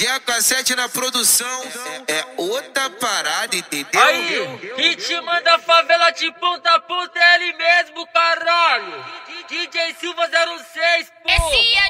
DJ AK7 na produção é outra parada, entendeu? Aí, quem te manda favela de ponta a ponta é ele mesmo, caralho. DJ Silva 06, pô.